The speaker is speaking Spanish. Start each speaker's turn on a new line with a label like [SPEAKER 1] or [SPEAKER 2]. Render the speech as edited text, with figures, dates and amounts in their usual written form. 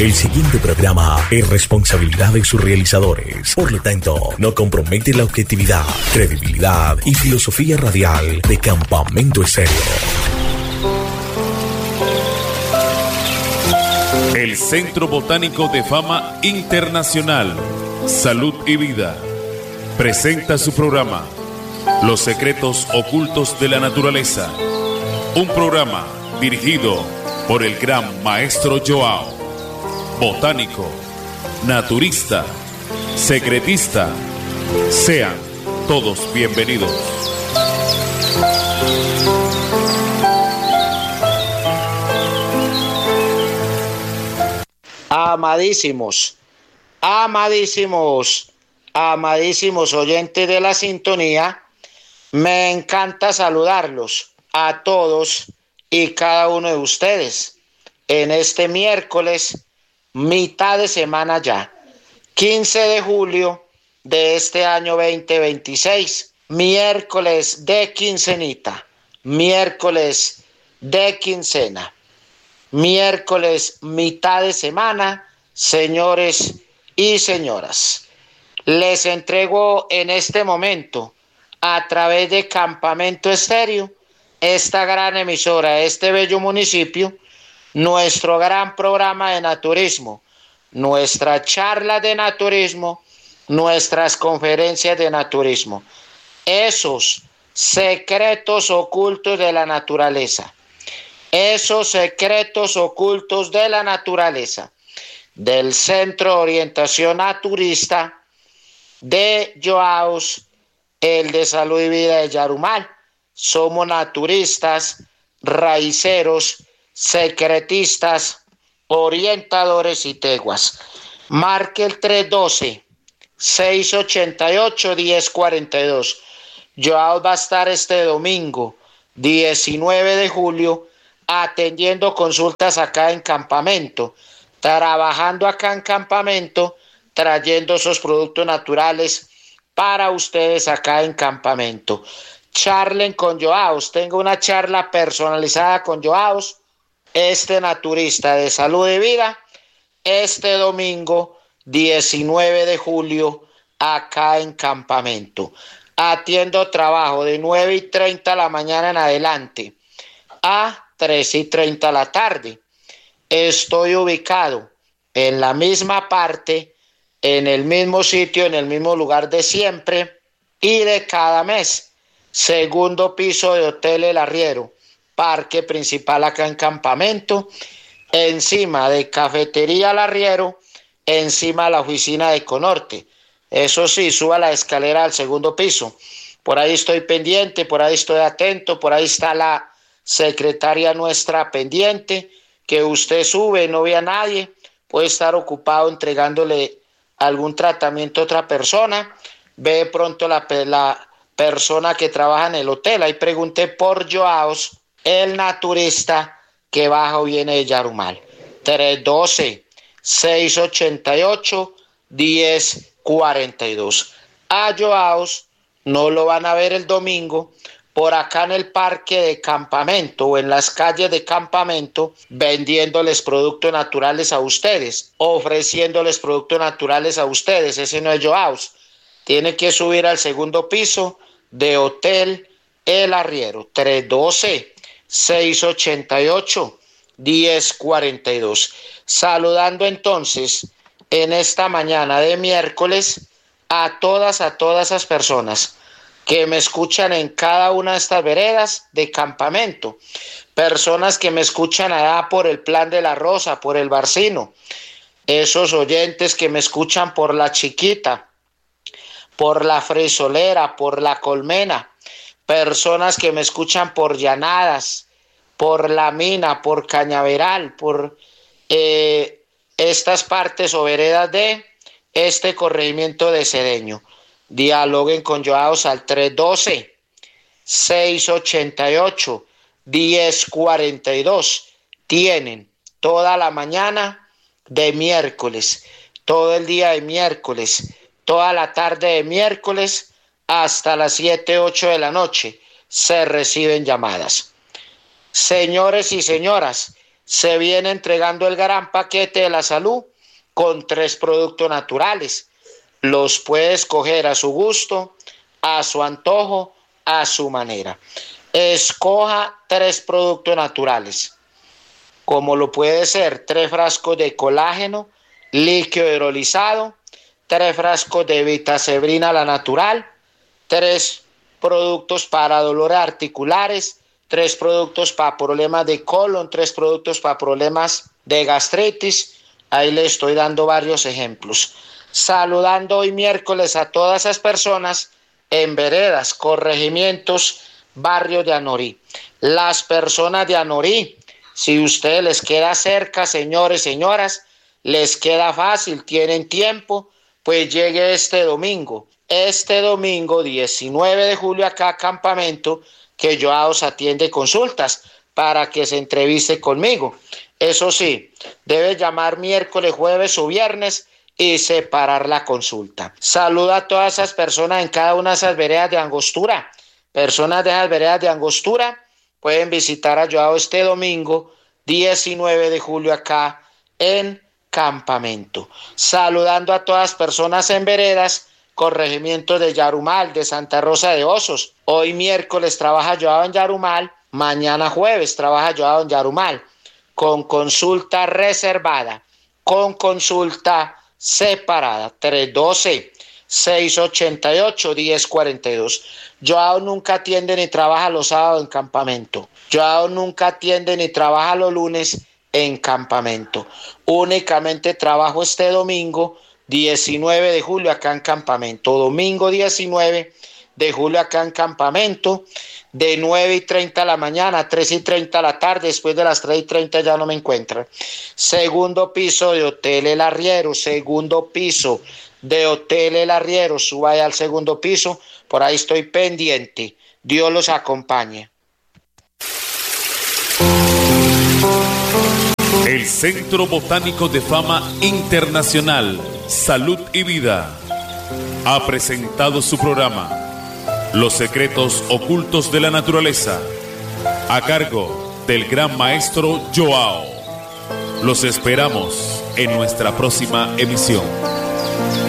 [SPEAKER 1] El siguiente programa es responsabilidad de sus realizadores. Por lo tanto, no compromete la objetividad, credibilidad y filosofía radial de Campamento Estéreo.
[SPEAKER 2] El Centro Botánico de Fama Internacional, Salud y Vida, presenta su programa Los Secretos Ocultos de la Naturaleza. Un programa dirigido por el gran maestro Joao. Botánico, naturista, secretista, sean todos bienvenidos.
[SPEAKER 3] Amadísimos, amadísimos oyentes de la sintonía, me encanta saludarlos a todos y cada uno de ustedes en este miércoles, mitad de semana ya, 15 de julio de este año 2026, miércoles de quincenita, miércoles de quincena, miércoles mitad de semana, señores y señoras. Les entrego en este momento, a través de Campamento Estéreo, esta gran emisora, este bello municipio, nuestro gran programa de naturismo, nuestra charla de naturismo, nuestras conferencias de naturismo, esos secretos ocultos de la naturaleza, esos secretos ocultos de la naturaleza, del Centro de Orientación Naturista de Joaos, el de Salud y Vida de Yarumal. Somos naturistas, raiceros, secretistas, orientadores y teguas. Marque el 312-688-1042. Joao va a estar este domingo 19 de julio atendiendo consultas acá en Campamento, trabajando acá en Campamento, trayendo esos productos naturales para ustedes acá en Campamento. Charlen con Joaos, tengo una charla personalizada con Joaos, este naturista de salud y vida, este domingo 19 de julio acá en Campamento. Atiendo trabajo de 9:30 de la mañana en adelante a 3:30 de la tarde. Estoy ubicado en la misma parte, en el mismo sitio, en el mismo lugar de siempre y de cada mes. Segundo piso de Hotel El Arriero, parque principal acá en Campamento, encima de Cafetería El Arriero, encima de la oficina de Econorte. Eso sí, suba la escalera al segundo piso. Por ahí estoy pendiente, por ahí estoy atento, por ahí está la secretaria nuestra pendiente, que usted sube, no ve a nadie, puede estar ocupado entregándole algún tratamiento a otra persona, ve pronto la persona que trabaja en el hotel, ahí pregunté por Joaos, el naturista que baja o viene de Yarumal. 312-688-1042. A Joaos no lo van a ver el domingo por acá en el parque de Campamento o en las calles de Campamento, vendiéndoles productos naturales a ustedes, ofreciéndoles productos naturales a ustedes. Ese no es Joaos. Tiene que subir al segundo piso de Hotel El Arriero. 312-688-1042. Saludando entonces en esta mañana de miércoles a todas esas personas que me escuchan en cada una de estas veredas de Campamento, personas que me escuchan allá por el Plan de la Rosa, por el Barcino, esos oyentes que me escuchan por La Chiquita, por La Frisolera, por La Colmena, personas que me escuchan por Llanadas, por La Mina, por Cañaveral, por estas partes o veredas de este corregimiento de Cedeño. Dialoguen con Joaos al 312-688-1042. Tienen toda la mañana de miércoles, todo el día de miércoles, toda la tarde de miércoles hasta las 7, 8 de la noche se reciben llamadas. Señores y señoras, se viene entregando el gran paquete de la salud con 3 productos naturales. Los puede escoger a su gusto, a su antojo, a su manera. Escoja 3 productos naturales, como lo puede ser 3 frascos de colágeno líquido hidrolizado, 3 frascos de Vitacebrina la natural, 3 productos para dolores articulares, 3 productos para problemas de colon, 3 productos para problemas de gastritis. Ahí le estoy dando varios ejemplos. Saludando hoy miércoles a todas esas personas en veredas, corregimientos, barrios de Anorí. Las personas de Anorí, si ustedes les queda cerca, señores, señoras, les queda fácil, tienen tiempo, pues llegue este domingo 19 de julio acá a Campamento, que Joao atiende consultas para que se entreviste conmigo. Eso sí, debe llamar miércoles, jueves o viernes y separar la consulta. Saluda a todas esas personas en cada una de esas veredas de Angostura. Personas de esas veredas de Angostura pueden visitar a Joao este domingo 19 de julio acá en Campamento. Saludando a todas las personas en veredas, corregimientos de Yarumal, de Santa Rosa de Osos. Hoy miércoles trabaja Joao en Yarumal, mañana jueves trabaja Joao en Yarumal, con consulta reservada, con consulta separada, 312-688-1042. Joao nunca atiende ni trabaja los sábados en Campamento. Joao nunca atiende ni trabaja los lunes en Campamento. Únicamente trabajo este domingo 19 de julio acá en Campamento. Domingo 19 de julio acá en Campamento, de 9:30 de la mañana a 3:30 de la tarde. Después de las 3:30 ya no me encuentran. Segundo piso de Hotel El Arriero, segundo piso de Hotel El Arriero. Suba allá al segundo piso, por ahí estoy pendiente. Dios los acompañe.
[SPEAKER 2] El Centro Botánico de Fama Internacional, Salud y Vida, ha presentado su programa Los secretos ocultos de la naturaleza, a cargo del gran maestro Joao. Los esperamos en nuestra próxima emisión.